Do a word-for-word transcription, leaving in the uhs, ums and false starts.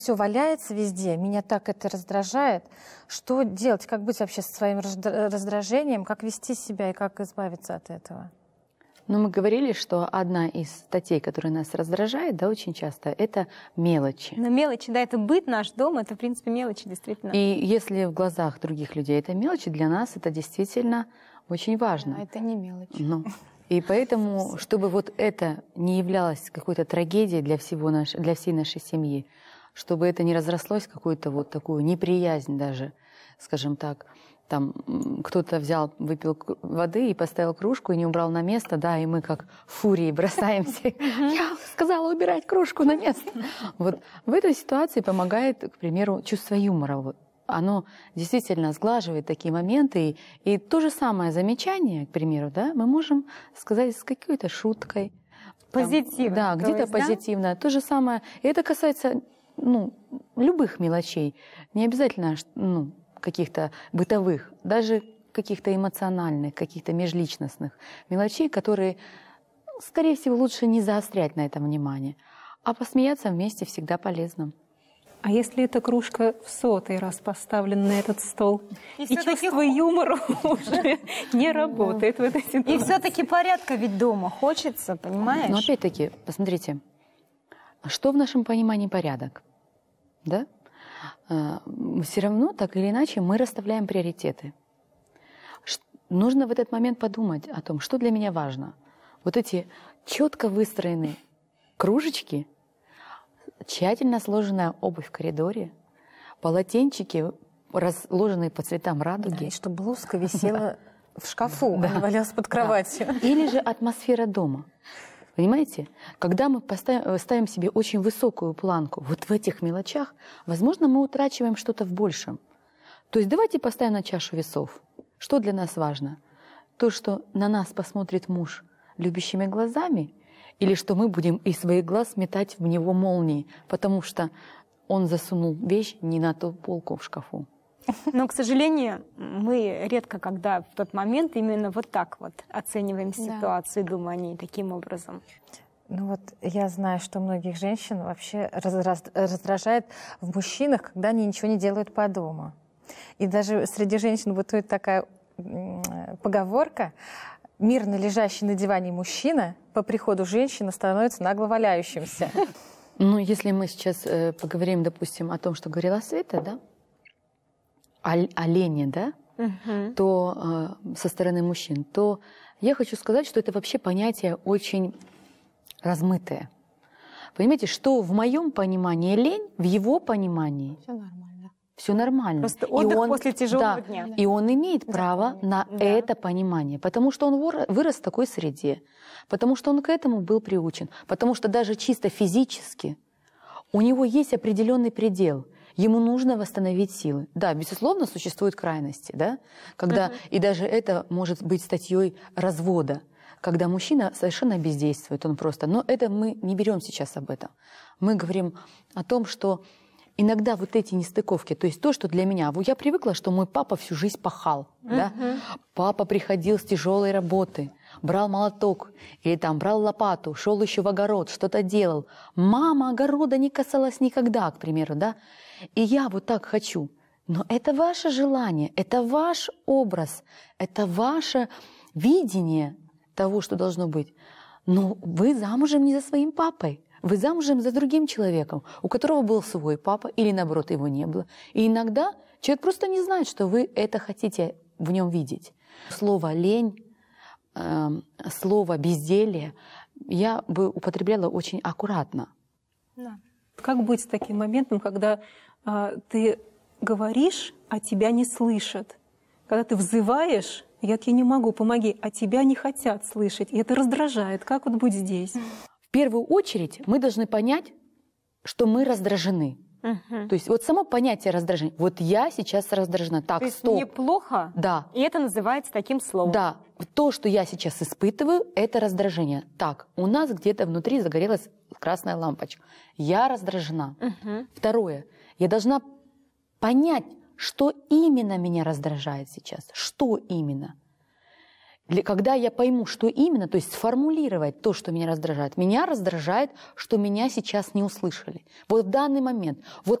Все валяется везде, меня так это раздражает. Что делать? Как быть вообще со своим раздражением? Как вести себя и как избавиться от этого? Ну, мы говорили, что одна из статей, которая нас раздражает, да, очень часто, это мелочи. Но мелочи, да, это быт, наш дом, это, в принципе, мелочи, действительно. И если в глазах других людей это мелочи, для нас это действительно очень важно. А это не мелочи. Ну, и поэтому, чтобы вот это не являлось какой-то трагедией для, всего наш, для всей нашей семьи, чтобы это не разрослось в какую-то вот такую неприязнь даже, скажем так, там кто-то взял, выпил воды и поставил кружку и не убрал на место, да, и мы как в фурии бросаемся. Я сказала убирать кружку на место. Вот в этой ситуации помогает, к примеру, чувство юмора. Оно действительно сглаживает такие моменты. И, и то же самое замечание, к примеру, да, мы можем сказать с какой-то шуткой. Позитивно. Да, где-то да? позитивно. То же самое. И это касается, ну, любых мелочей. Не обязательно, ну, каких-то бытовых, даже каких-то эмоциональных, каких-то межличностных мелочей, которые, скорее всего, лучше не заострять на этом внимание. А посмеяться вместе всегда полезно. А если эта кружка в сотый раз поставлена на этот стол, и, и чувство юмора уже не работает в этой ситуации? И все-таки порядка ведь дома хочется, понимаешь? Но опять-таки, посмотрите, что в нашем понимании порядок? Да? Все равно, так или иначе, мы расставляем приоритеты. Нужно в этот момент подумать о том, что для меня важно. Вот эти четко выстроенные кружечки, тщательно сложенная обувь в коридоре, полотенчики, разложенные по цветам радуги. Да, и чтобы блузка висела в шкафу, а не валялась под кроватью. Или же атмосфера дома. Понимаете? Когда мы поставим, ставим себе очень высокую планку вот в этих мелочах, возможно, мы утрачиваем что-то в большем. То есть давайте поставим на чашу весов. Что для нас важно? То, что на нас посмотрит муж любящими глазами, или что мы будем из своих глаз метать в него молнии, потому что он засунул вещь не на ту полку в шкафу. Но, к сожалению, мы редко, когда в тот момент именно вот так вот оцениваем ситуацию, да. Думаю о ней таким образом. Ну вот я знаю, что многих женщин вообще раздражает в мужчинах, когда они ничего не делают по дому. И даже среди женщин бытует такая поговорка: мирно лежащий на диване мужчина по приходу женщины становится нагло валяющимся. Ну, если мы сейчас э, поговорим, допустим, о том, что говорила Света, да, о, о лени, да, угу. то э, со стороны мужчин, то я хочу сказать, что это вообще понятие очень размытое. Понимаете, что в моем понимании лень, в его понимании все нормально. Все нормально. Просто отдых и он, после тяжелого да, дня. И он имеет право да, на да. это понимание, потому что он вырос в такой среде, потому что он к этому был приучен, потому что даже чисто физически у него есть определенный предел. Ему нужно восстановить силы. Да, безусловно, существуют крайности, да, когда uh-huh. и даже это может быть статьей развода, когда мужчина совершенно бездействует, он просто. Но это мы не берем сейчас об этом. Мы говорим о том, что иногда вот эти нестыковки, то есть то, что для меня, я привыкла, что мой папа всю жизнь пахал, uh-huh. да, папа приходил с тяжелой работы, брал молоток или там брал лопату, шел еще в огород, что-то делал. Мама огорода не касалась никогда, к примеру, да. И я вот так хочу. Но это ваше желание, это ваш образ, это ваше видение того, что должно быть. Но вы замужем не за своим папой, вы замужем за другим человеком, у которого был свой папа, или наоборот, его не было. И иногда человек просто не знает, что вы это хотите в нем видеть. Слово «лень», э, слово «безделье» я бы употребляла очень аккуратно. Да. Как быть с таким моментом, когда а, ты говоришь, а тебя не слышат? Когда ты взываешь, я тебе не могу, помоги, а тебя не хотят слышать. И это раздражает. Как вот быть здесь? В первую очередь мы должны понять, что мы раздражены. Угу. То есть вот само понятие раздражения. Вот я сейчас раздражена. Так, то есть стоп. мне плохо, да. И это называется таким словом. Да. То, что я сейчас испытываю, это раздражение. Так, у нас где-то внутри загорелась красная лампочка. Я раздражена. Угу. Второе. Я должна понять, что именно меня раздражает сейчас. Что именно. Для, когда я пойму, что именно, то есть сформулировать то, что меня раздражает. Меня раздражает, что меня сейчас не услышали. Вот в данный момент. Вот